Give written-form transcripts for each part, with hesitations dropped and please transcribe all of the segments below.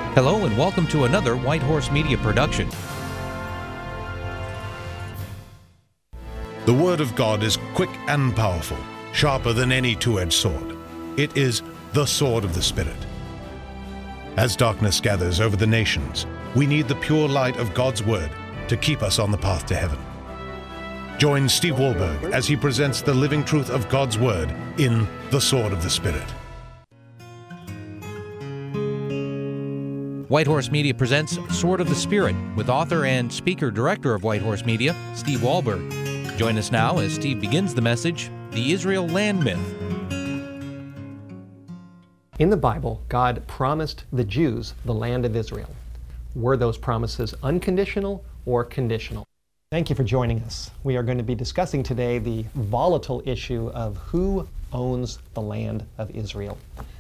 Hello and welcome to another White Horse Media production. The Word of God is quick and powerful, sharper than any two-edged sword. It is the sword of the Spirit. As darkness gathers over the nations, we need the pure light of God's Word to keep us on the path to heaven. Join Steve Wohlberg as he presents the living truth of God's Word in The Sword of the Spirit. White Horse Media presents Sword of the Spirit with author and speaker-director of White Horse Media, Steve Wohlberg. Join us now as Steve begins the message, The Israel Land Myth. In the Bible, God promised the Jews the land of Israel. Were those promises unconditional or conditional? Thank you for joining us. We are going to be discussing today the volatile issue of who owns the land of Israel.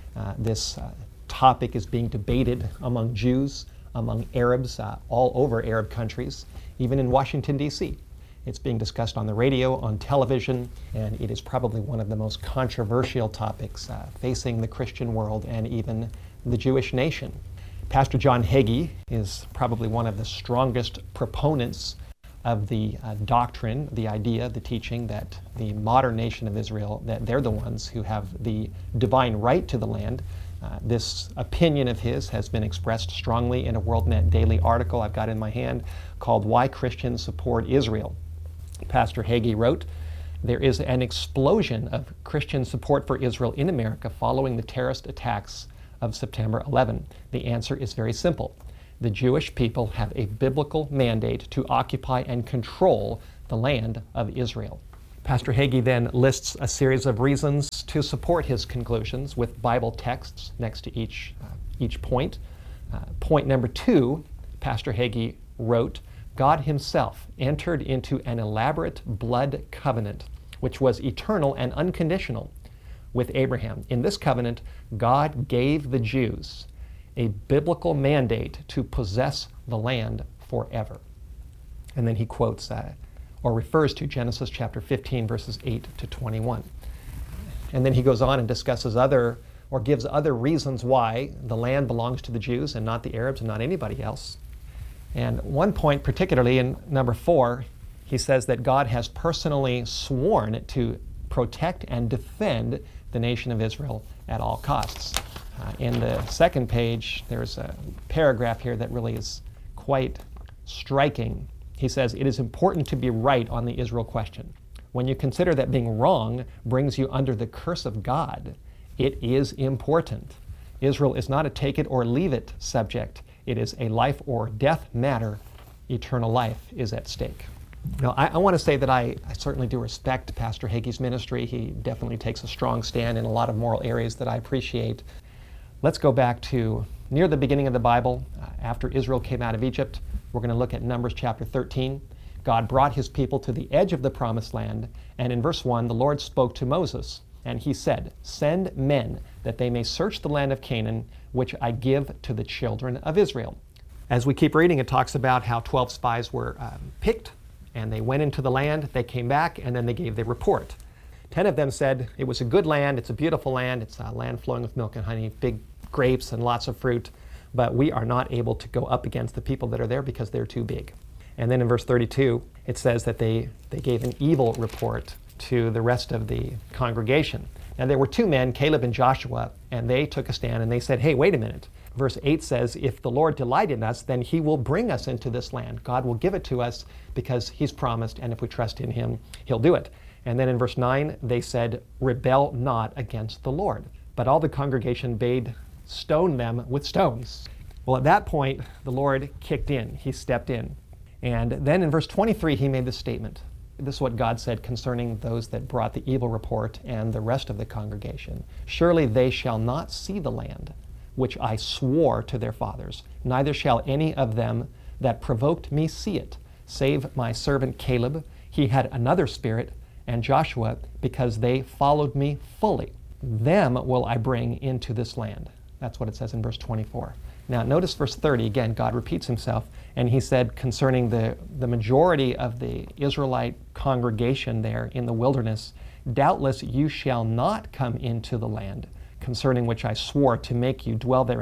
This topic is being debated among Jews, among Arabs, all over Arab countries, even in Washington, D.C. It's being discussed on the radio, on television, and it is probably one of the most controversial topics facing the Christian world and even the Jewish nation. Pastor John Hagee is probably one of the strongest proponents of the doctrine, the idea, the teaching that the modern nation of Israel, that they're the ones who have the divine right to the land. This opinion of his has been expressed strongly in a WorldNet Daily article I've got in my hand called Why Christians Support Israel. Pastor Hagee wrote, "There is an explosion of Christian support for Israel in America following the terrorist attacks of September 11. The answer is very simple. The Jewish people have a biblical mandate to occupy and control the land of Israel." Pastor Hagee then lists a series of reasons to support his conclusions with Bible texts next to each point. Point number 2, Pastor Hagee wrote, God himself entered into an elaborate blood covenant, which was eternal and unconditional, with Abraham. In this covenant, God gave the Jews a biblical mandate to possess the land forever. And then he quotes or refers to Genesis chapter 15, verses 8 to 21. And then he goes on and discusses gives other reasons why the land belongs to the Jews and not the Arabs and not anybody else. And one point particularly in number 4, he says that God has personally sworn to protect and defend the nation of Israel at all costs. In the second page, there's a paragraph here that really is quite striking. He says, "It is important to be right on the Israel question. When you consider that being wrong brings you under the curse of God, it is important. Israel is not a take it or leave it subject. It is a life or death matter. Eternal life is at stake." Now, I want to say that I certainly do respect Pastor Hagee's ministry. He definitely takes a strong stand in a lot of moral areas that I appreciate. Let's go back to near the beginning of the Bible, after Israel came out of Egypt. We're going to look at Numbers chapter 13. God brought his people to the edge of the promised land, and in verse 1, the Lord spoke to Moses, and he said, "Send men that they may search the land of Canaan, which I give to the children of Israel." As we keep reading, it talks about how 12 spies were picked, and they went into the land, they came back, and then they gave their report. 10 of them said, it was a good land, it's a beautiful land, it's a land flowing with milk and honey, big grapes and lots of fruit, but we are not able to go up against the people that are there because they're too big. And then in verse 32, it says that they gave an evil report to the rest of the congregation. Now there were 2 men, Caleb and Joshua, and they took a stand and they said, hey, wait a minute. Verse 8 says, if the Lord delight in us, then he will bring us into this land. God will give it to us because he's promised, and if we trust in him, he'll do it. And then in verse 9, they said, rebel not against the Lord. But all the congregation bade stone them with stones. Well, at that point, the Lord kicked in. He stepped in. And then in verse 23, he made this statement. This is what God said concerning those that brought the evil report and the rest of the congregation. Surely they shall not see the land which I swore to their fathers, neither shall any of them that provoked me see it, save my servant Caleb. He had another spirit, and Joshua, because they followed me fully. Them will I bring into this land. That's what it says in verse 24. Now notice verse 30, again, God repeats himself, and he said concerning the majority of the Israelite congregation there in the wilderness, doubtless you shall not come into the land concerning which I swore to make you dwell therein,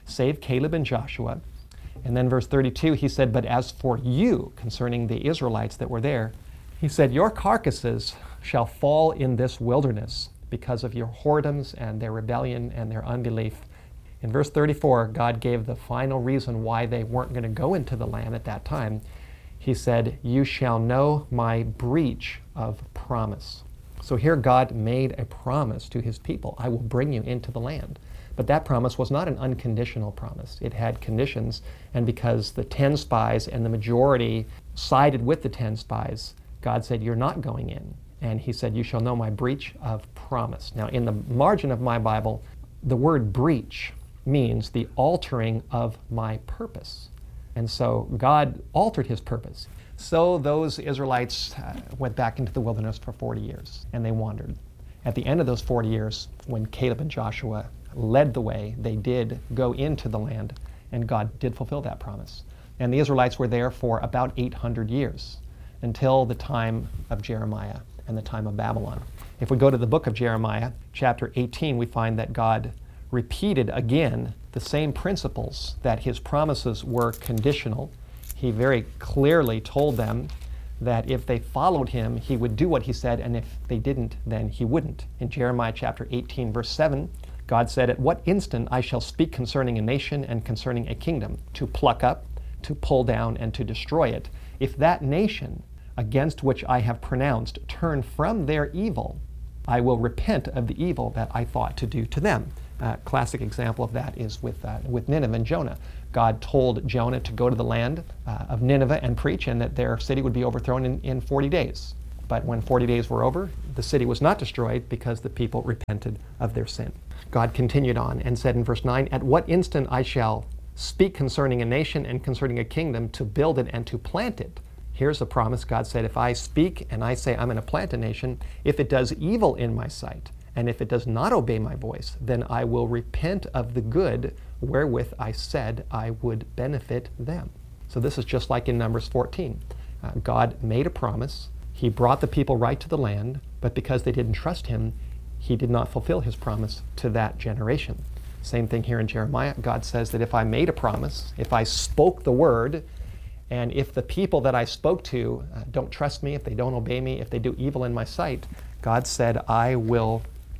save Caleb and Joshua. And then verse 32, he said, but as for you, concerning the Israelites that were there, he said, your carcasses shall fall in this wilderness because of your whoredoms and their rebellion and their unbelief. In verse 34, God gave the final reason why they weren't going to go into the land at that time. He said, you shall know my breach of promise. So here God made a promise to his people. I will bring you into the land. But that promise was not an unconditional promise. It had conditions, and because the 10 spies and the majority sided with the 10 spies, God said, you're not going in. And he said, you shall know my breach of promise. Now, in the margin of my Bible, the word breach means the altering of my purpose. And so God altered his purpose. So those Israelites went back into the wilderness for 40 years, and they wandered. At the end of those 40 years, when Caleb and Joshua led the way, they did go into the land, and God did fulfill that promise. And the Israelites were there for about 800 years, until the time of Jeremiah and the time of Babylon. If we go to the book of Jeremiah, chapter 18, we find that God repeated again the same principles, that his promises were conditional. He very clearly told them that if they followed him, he would do what he said, and if they didn't, then he wouldn't. In Jeremiah chapter 18, verse 7, God said, at what instant I shall speak concerning a nation and concerning a kingdom, to pluck up, to pull down, and to destroy it. If that nation against which I have pronounced turn from their evil, I will repent of the evil that I thought to do to them. Classic example of that is with Nineveh and Jonah. God told Jonah to go to the land of Nineveh and preach, and that their city would be overthrown in 40 days. But when 40 days were over, the city was not destroyed because the people repented of their sin. God continued on and said in verse 9, at what instant I shall speak concerning a nation and concerning a kingdom, to build it and to plant it. Here's the promise. God said, if I speak and I say I'm going to plant a nation, if it does evil in my sight, and if it does not obey my voice, then I will repent of the good wherewith I said I would benefit them. So this is just like in Numbers 14. God made a promise. He brought the people right to the land, but because they didn't trust him, he did not fulfill his promise to that generation. Same thing here in Jeremiah. God says that if I made a promise, if I spoke the word, and if the people that I spoke to don't trust me, if they don't obey me, if they do evil in my sight, God said, I will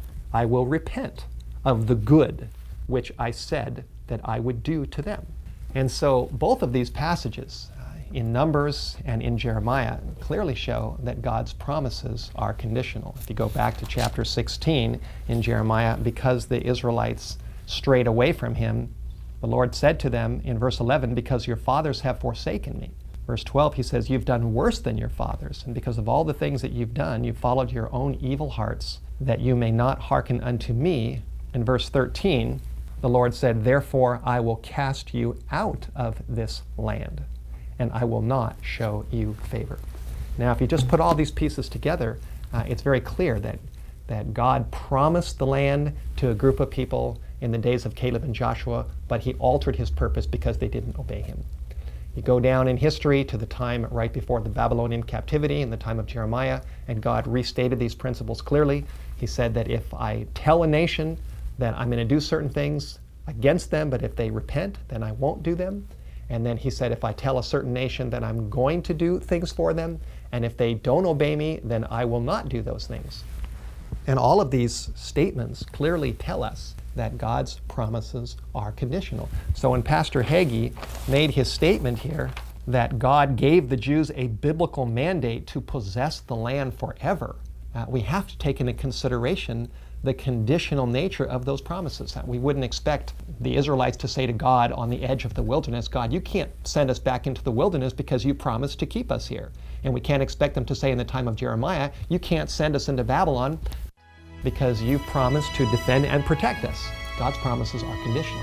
repent of the good which I said that I would do to them. And so both of these passages, in Numbers and in Jeremiah, clearly show that God's promises are conditional. If you go back to chapter 16 in Jeremiah, because the Israelites strayed away from him, the Lord said to them in verse 11, because your fathers have forsaken me. Verse 12, he says, you've done worse than your fathers, and because of all the things that you've done, you followed your own evil hearts, that you may not hearken unto me. In verse 13, the Lord said, therefore I will cast you out of this land, and I will not show you favor. Now, if you just put all these pieces together, it's very clear that God promised the land to a group of people in the days of Caleb and Joshua, but he altered his purpose because they didn't obey him. You go down in history to the time right before the Babylonian captivity, in the time of Jeremiah, and God restated these principles clearly. He said that if I tell a nation that I'm going to do certain things against them, but if they repent, then I won't do them. And then he said, if I tell a certain nation that I'm going to do things for them, and if they don't obey me, then I will not do those things. And all of these statements clearly tell us that God's promises are conditional. So when Pastor Hagee made his statement here that God gave the Jews a biblical mandate to possess the land forever, we have to take into consideration the conditional nature of those promises. We wouldn't expect the Israelites to say to God on the edge of the wilderness, God, you can't send us back into the wilderness because you promised to keep us here. And we can't expect them to say in the time of Jeremiah, you can't send us into Babylon because you promised to defend and protect us. God's promises are conditional.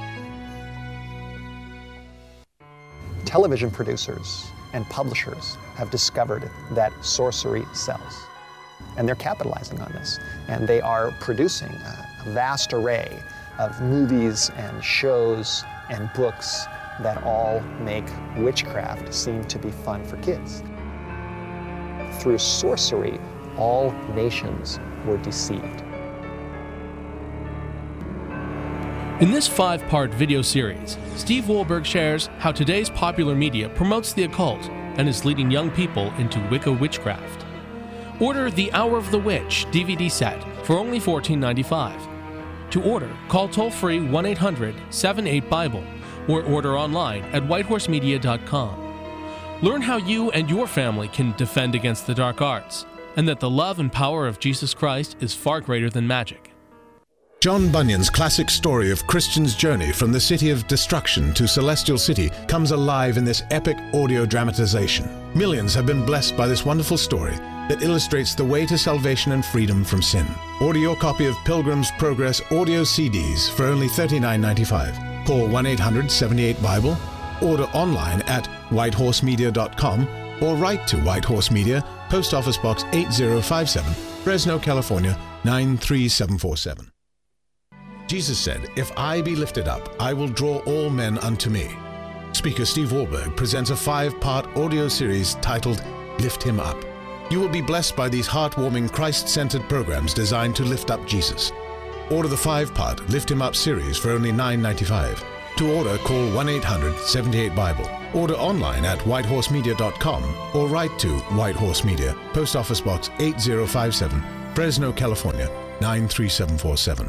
Television producers and publishers have discovered that sorcery sells. And they're capitalizing on this. And they are producing a vast array of movies and shows and books that all make witchcraft seem to be fun for kids. Through sorcery, all nations were deceived. In this 5-part video series, Steve Wohlberg shares how today's popular media promotes the occult and is leading young people into Wicca witchcraft. Order the Hour of the Witch DVD set for only $14.95. To order, call toll-free 1-800-78-BIBLE or order online at whitehorsemedia.com. Learn how you and your family can defend against the dark arts, and that the love and power of Jesus Christ is far greater than magic. John Bunyan's classic story of Christian's journey from the city of destruction to Celestial City comes alive in this epic audio dramatization. Millions have been blessed by this wonderful story that illustrates the way to salvation and freedom from sin. Order your copy of Pilgrim's Progress audio CDs for only $39.95. Call 1-800-78-BIBLE, order online at whitehorsemedia.com, or write to White Horse Media, Post Office Box 8057, Fresno, California 93747. Jesus said, "If I be lifted up, I will draw all men unto me." Speaker Steve Wohlberg presents a 5-part audio series titled Lift Him Up. You will be blessed by these heartwarming, Christ-centered programs designed to lift up Jesus. Order the 5-part Lift Him Up series for only $9.95. To order, call 1-800-78-BIBLE. Order online at whitehorsemedia.com or write to White Horse Media, Post Office Box 8057, Fresno, California 93747.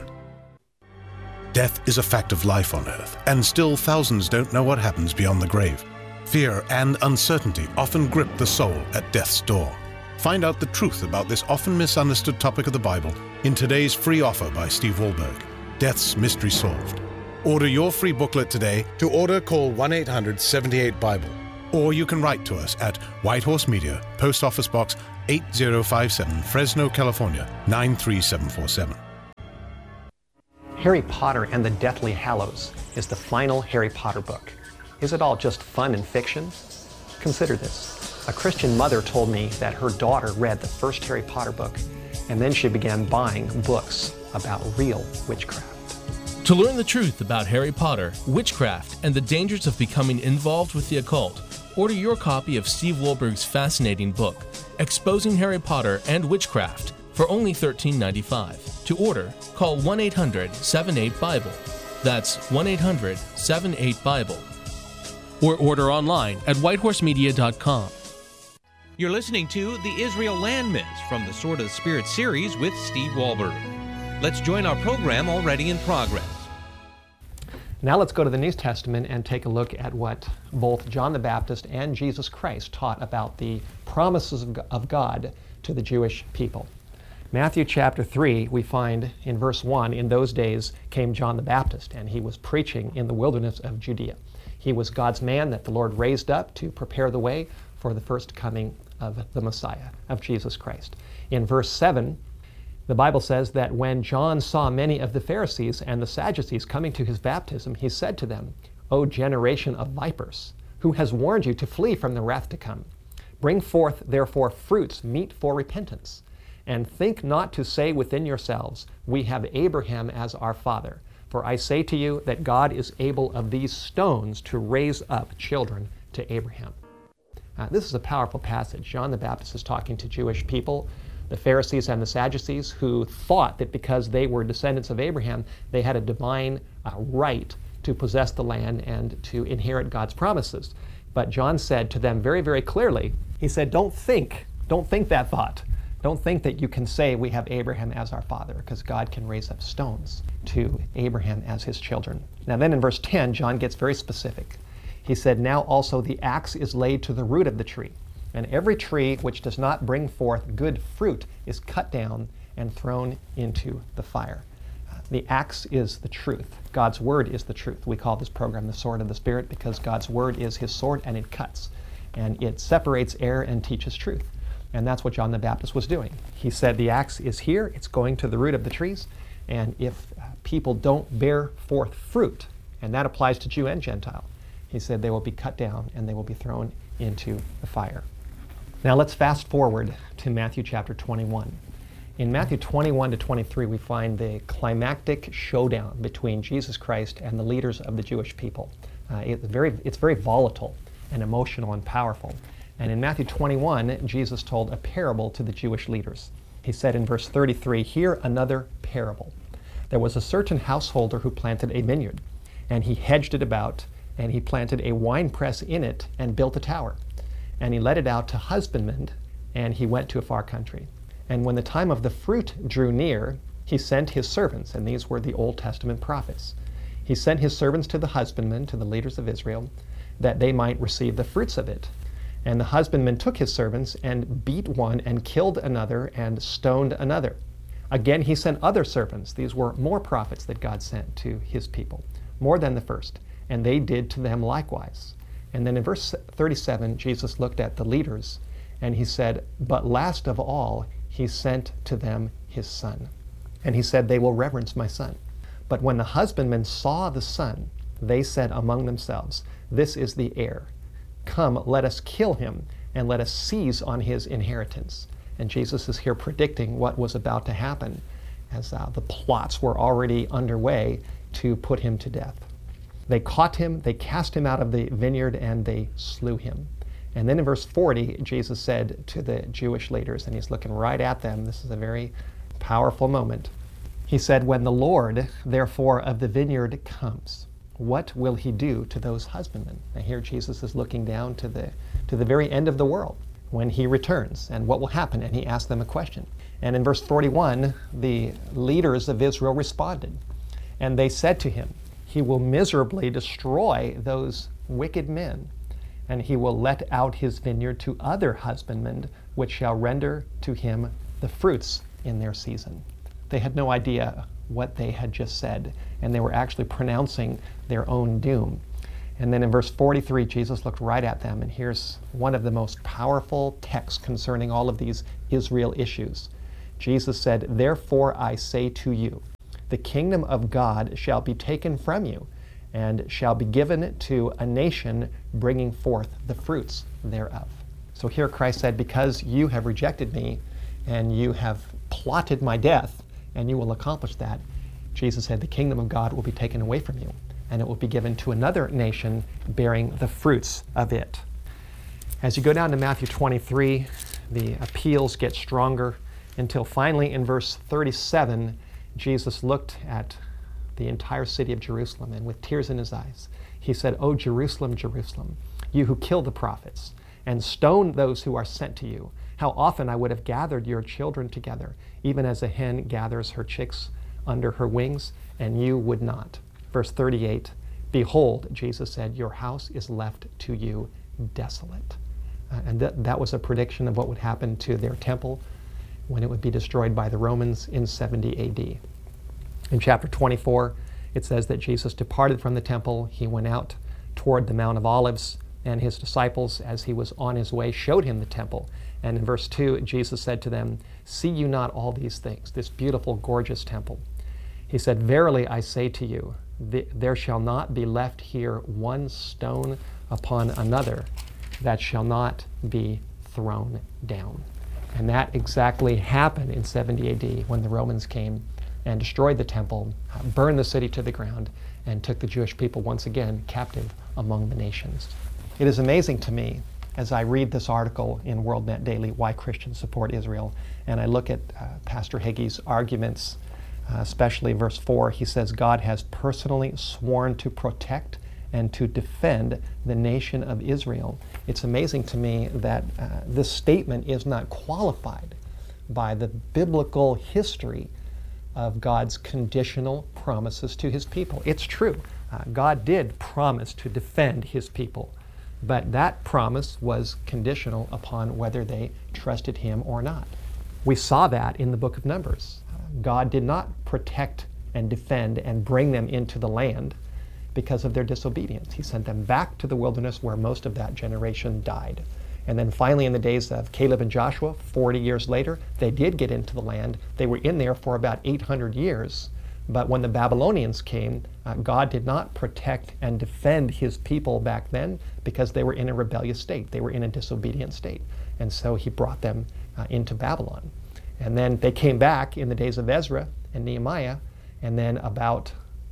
Death is a fact of life on earth, and still thousands don't know what happens beyond the grave. Fear and uncertainty often grip the soul at death's door. Find out the truth about this often misunderstood topic of the Bible in today's free offer by Steve Wohlberg, Death's Mystery Solved. Order your free booklet today. To order, call 1-800-78-BIBLE. Or you can write to us at White Horse Media, Post Office Box 8057, Fresno, California 93747. Harry Potter and the Deathly Hallows is the final Harry Potter book. Is it all just fun and fiction? Consider this. A Christian mother told me that her daughter read the first Harry Potter book, and then she began buying books about real witchcraft. To learn the truth about Harry Potter, witchcraft, and the dangers of becoming involved with the occult, order your copy of Steve Wohlberg's fascinating book, Exposing Harry Potter and Witchcraft, for only $13.95. To order, call 1-800-78-BIBLE. That's 1-800-78-BIBLE. Or order online at whitehorsemedia.com. You're listening to the Israel Land Myths from the Sword of the Spirit series with Steve Wohlberg. Let's join our program already in progress. Now let's go to the New Testament and take a look at what both John the Baptist and Jesus Christ taught about the promises of God to the Jewish people. Matthew chapter 3, we find in verse 1, "In those days came John the Baptist, and he was preaching in the wilderness of Judea." He was God's man that the Lord raised up to prepare the way for the first coming of the Messiah, of Jesus Christ. In verse 7, the Bible says that when John saw many of the Pharisees and the Sadducees coming to his baptism, he said to them, "O generation of vipers, who has warned you to flee from the wrath to come? Bring forth therefore fruits meet for repentance. And think not to say within yourselves, we have Abraham as our father. For I say to you that God is able of these stones to raise up children to Abraham." This is a powerful passage. John the Baptist is talking to Jewish people, the Pharisees and the Sadducees, who thought that because they were descendants of Abraham, they had a divine right to possess the land and to inherit God's promises. But John said to them very, very clearly, he said, don't think that thought. Don't think that you can say we have Abraham as our father, because God can raise up stones to Abraham as his children. Now then in verse 10, John gets very specific. He said, "Now also the axe is laid to the root of the tree, and every tree which does not bring forth good fruit is cut down and thrown into the fire." The axe is the truth. God's word is the truth. We call this program the Sword of the Spirit because God's word is his sword, and it cuts, and it separates error and teaches truth. And that's what John the Baptist was doing. He said the axe is here, it's going to the root of the trees, and if people don't bear forth fruit, and that applies to Jew and Gentile, he said they will be cut down and they will be thrown into the fire. Now let's fast forward to Matthew chapter 21. In Matthew 21 to 23, we find the climactic showdown between Jesus Christ and the leaders of the Jewish people. It's very volatile and emotional and powerful. And in Matthew 21, Jesus told a parable to the Jewish leaders. He said in verse 33, "Hear another parable. There was a certain householder who planted a vineyard, and he hedged it about, and he planted a winepress in it and built a tower. And he let it out to husbandmen, and he went to a far country. And when the time of the fruit drew near, he sent his servants, and these were the Old Testament prophets. He sent his servants to the husbandmen, to the leaders of Israel, that they might receive the fruits of it. And the husbandman took his servants and beat one and killed another and stoned another. Again, he sent other servants. These were more prophets that God sent to his people, more than the first. And they did to them likewise. And then in verse 37, Jesus looked at the leaders and he said, but last of all, he sent to them his son. And he said, they will reverence my son. But when the husbandmen saw the son, they said among themselves, this is the heir. Come, let us kill him and let us seize on his inheritance. And Jesus is here predicting what was about to happen as the plots were already underway to put him to death. They caught him, they cast him out of the vineyard, and they slew him. And then in verse 40, Jesus said to the Jewish leaders, and he's looking right at them, this is a very powerful moment. He said, when the Lord, therefore, of the vineyard comes, what will he do to those husbandmen? Now here Jesus is looking down to the very end of the world when he returns, and what will happen? And he asked them a question. And in verse 41, the leaders of Israel responded, and they said to him, he will miserably destroy those wicked men, and he will let out his vineyard to other husbandmen, which shall render to him the fruits in their season. They had no idea what they had just said, and they were actually pronouncing their own doom. And then in verse 43, Jesus looked right at them, and here's one of the most powerful texts concerning all of these Israel issues. Jesus said, therefore I say to you, the kingdom of God shall be taken from you, and shall be given to a nation bringing forth the fruits thereof. So here Christ said, because you have rejected me, and you have plotted my death, and you will accomplish that, Jesus said, the kingdom of God will be taken away from you, and it will be given to another nation bearing the fruits of it. As you go down to Matthew 23, the appeals get stronger until finally in verse 37, Jesus looked at the entire city of Jerusalem, and with tears in his eyes, he said, O Jerusalem, Jerusalem, you who kill the prophets and stone those who are sent to you, how often I would have gathered your children together, even as a hen gathers her chicks under her wings, and you would not. Verse 38, behold, Jesus said, your house is left to you desolate. And that was a prediction of what would happen to their temple when it would be destroyed by the Romans in 70 AD. In chapter 24, it says that Jesus departed from the temple. He went out toward the Mount of Olives, and his disciples, as he was on his way, showed him the temple. And in verse 2, Jesus said to them, see you not all these things, this beautiful, gorgeous temple? He said, verily I say to you, there shall not be left here one stone upon another that shall not be thrown down. And that exactly happened in 70 AD when the Romans came and destroyed the temple, burned the city to the ground, and took the Jewish people once again captive among the nations. It is amazing to me as I read this article in WorldNet Daily, Why Christians Support Israel, and I look at Pastor Hagee's arguments, especially verse 4, he says, God has personally sworn to protect and to defend the nation of Israel. It's amazing to me that this statement is not qualified by the biblical history of God's conditional promises to his people. It's true. God did promise to defend his people, but that promise was conditional upon whether they trusted him or not. We saw that in the book of Numbers. God did not protect and defend and bring them into the land because of their disobedience. He sent them back to the wilderness where most of that generation died. And then finally in the days of Caleb and Joshua, 40 years later, they did get into the land. They were in there for about 800 years. But when the Babylonians came, God did not protect and defend his people back then because they were in a rebellious state. They were in a disobedient state. And so he brought them into Babylon. And then they came back in the days of Ezra and Nehemiah. And then about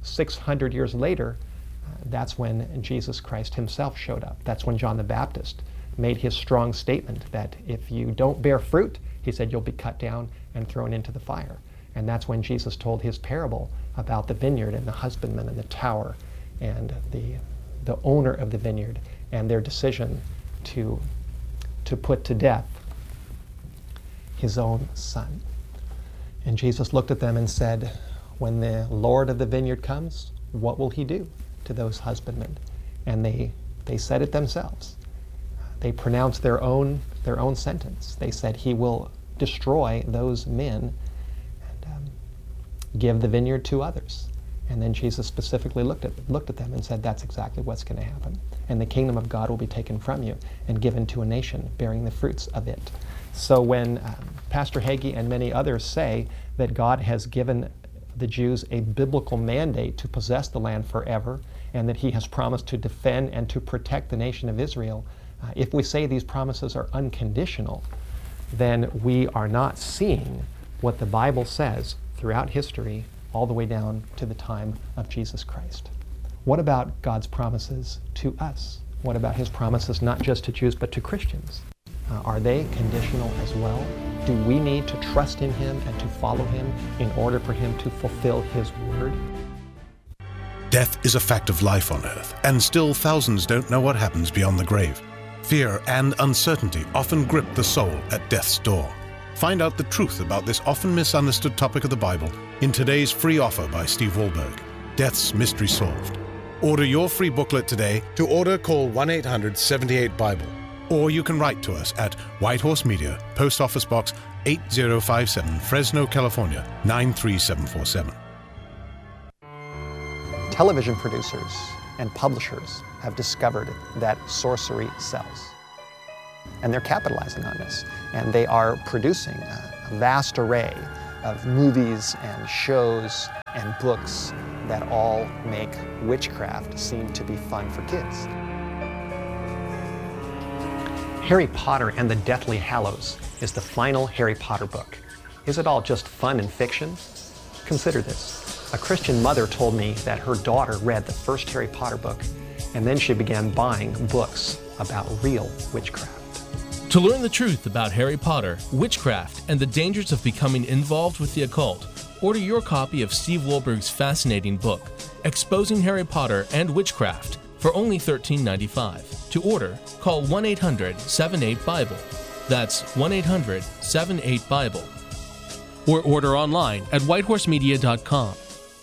600 years later, that's when Jesus Christ himself showed up. That's when John the Baptist made his strong statement that if you don't bear fruit, he said, you'll be cut down and thrown into the fire. And that's when Jesus told his parable about the vineyard and the husbandman and the tower and the owner of the vineyard and their decision to put to death his own son. And Jesus looked at them and said, when the Lord of the vineyard comes, what will he do to those husbandmen? And they said it themselves. They pronounced their own sentence. They said he will destroy those men and give the vineyard to others. And then Jesus specifically looked at them and said, that's exactly what's going to happen. And the kingdom of God will be taken from you and given to a nation bearing the fruits of it. So when Pastor Hagee and many others say that God has given the Jews a biblical mandate to possess the land forever, and that he has promised to defend and to protect the nation of Israel, if we say these promises are unconditional, then we are not seeing what the Bible says throughout history all the way down to the time of Jesus Christ. What about God's promises to us? What about his promises not just to Jews but to Christians? Are they conditional as well? Do we need to trust in him and to follow him in order for him to fulfill his word? Death is a fact of life on earth, and still thousands don't know what happens beyond the grave. Fear and uncertainty often grip the soul at death's door. Find out the truth about this often misunderstood topic of the Bible in today's free offer by Steve Wohlberg, Death's Mystery Solved. Order your free booklet today. To order, call 1-800-78-BIBLE. Or you can write to us at White Horse Media, Post Office Box 8057, Fresno, California, 93747. Television producers and publishers have discovered that sorcery sells. And they're capitalizing on this. And they are producing a vast array of movies and shows and books that all make witchcraft seem to be fun for kids. Harry Potter and the Deathly Hallows is the final Harry Potter book. Is it all just fun and fiction? Consider this. A Christian mother told me that her daughter read the first Harry Potter book, and then she began buying books about real witchcraft. To learn the truth about Harry Potter, witchcraft, and the dangers of becoming involved with the occult, order your copy of Steve Wohlberg's fascinating book, Exposing Harry Potter and Witchcraft, for only $13.95. To order, call 1-800-78-BIBLE. That's 1-800-78-BIBLE. Or order online at whitehorsemedia.com.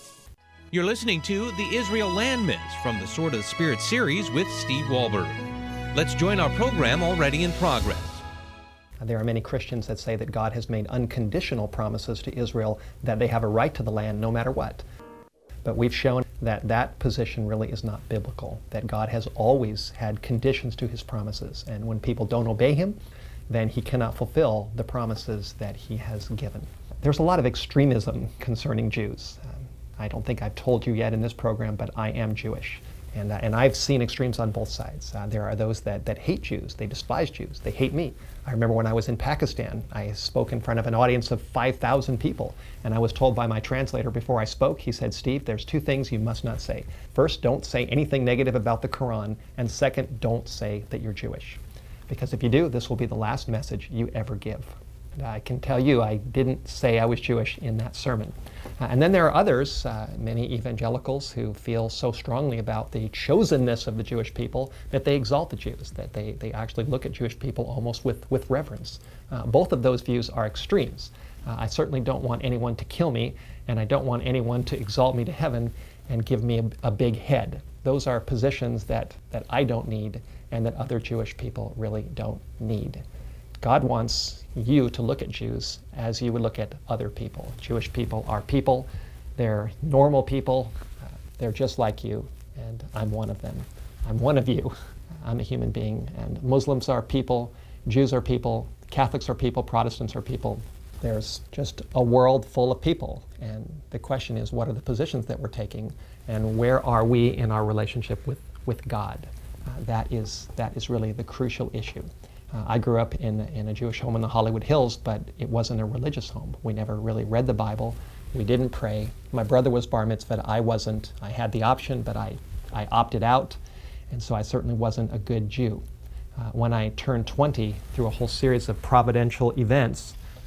You're listening to the Israel Land Myths from the Sword of the Spirit series with Steve Wohlberg. Let's join our program already in progress. There are many Christians that say that God has made unconditional promises to Israel that they have a right to the land no matter what. But we've shown that that position really is not biblical, that God has always had conditions to his promises, and when people don't obey him, then he cannot fulfill the promises that he has given. There's a lot of extremism concerning Jews. I don't think I've told you yet in this program, but I am Jewish. And I've seen extremes on both sides. There are those that hate Jews, they despise Jews, they hate me. I remember when I was in Pakistan, I spoke in front of an audience of 5,000 people, and I was told by my translator before I spoke, he said, Steve, there's two things you must not say. First, don't say anything negative about the Quran, and second, don't say that you're Jewish. Because if you do, this will be the last message you ever give. And I can tell you, I didn't say I was Jewish in that sermon. And then there are others, many evangelicals, who feel so strongly about the chosenness of the Jewish people that they exalt the Jews, that they actually look at Jewish people almost with reverence. Both of those views are extremes. I certainly don't want anyone to kill me, and I don't want anyone to exalt me to heaven and give me a big head. Those are positions that I don't need and that other Jewish people really don't need. God wants you to look at Jews as you would look at other people. Jewish people are people. They're normal people. They're just like you, and I'm one of them. I'm one of you. I'm a human being, and Muslims are people, Jews are people, Catholics are people, Protestants are people. There's just a world full of people, and the question is, what are the positions that we're taking, and where are we in our relationship with God? That is really the crucial issue. I grew up in a Jewish home in the Hollywood Hills, but it wasn't a religious home. We never really read the Bible. We didn't pray. My brother was bar mitzvahed. I wasn't. I had the option, but I opted out, and so I certainly wasn't a good Jew. When I turned 20, through a whole series of providential events,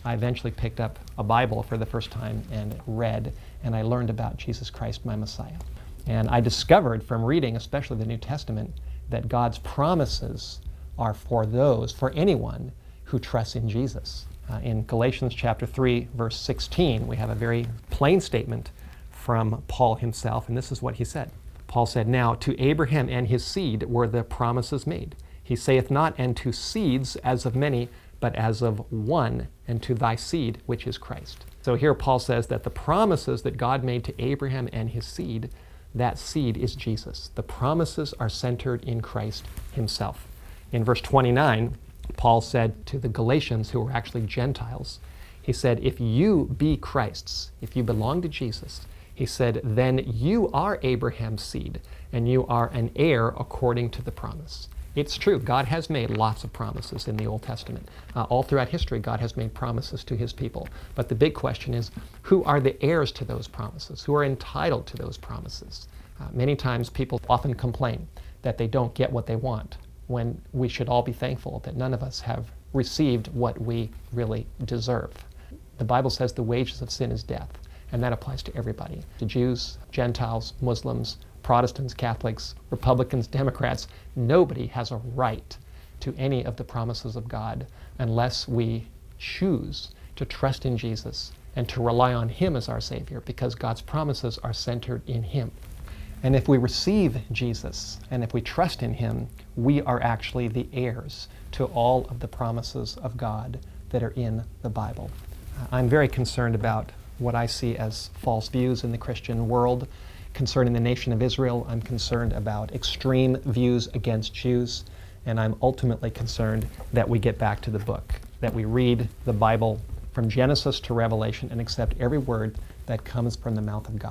I eventually picked up a Bible for the first time and read, and I learned about Jesus Christ, my Messiah. And I discovered from reading, especially the New Testament, that God's promises are for anyone who trusts in Jesus. In Galatians chapter 3, verse 16, we have a very plain statement from Paul himself, and this is what he said. Paul said, "Now to Abraham and his seed were the promises made. He saith not, and to seeds as of many, but as of one, and to thy seed, which is Christ." So here Paul says that the promises that God made to Abraham and his seed, that seed is Jesus. The promises are centered in Christ himself. In verse 29, Paul said to the Galatians, who were actually Gentiles, he said, "If you be Christ's, if you belong to Jesus," he said, "then you are Abraham's seed, and you are an heir according to the promise." It's true, God has made lots of promises in the Old Testament. All throughout history, God has made promises to his people. But the big question is, who are the heirs to those promises? Who are entitled to those promises? Many times people often complain that they don't get what they want, when we should all be thankful that none of us have received what we really deserve. The Bible says the wages of sin is death, and that applies to everybody. To Jews, Gentiles, Muslims, Protestants, Catholics, Republicans, Democrats, nobody has a right to any of the promises of God unless we choose to trust in Jesus and to rely on him as our Savior, because God's promises are centered in him. And if we receive Jesus and if we trust in him, we are actually the heirs to all of the promises of God that are in the Bible. I'm very concerned about what I see as false views in the Christian world concerning the nation of Israel. I'm concerned about extreme views against Jews, and I'm ultimately concerned that we get back to the book, that we read the Bible from Genesis to Revelation and accept every word that comes from the mouth of God.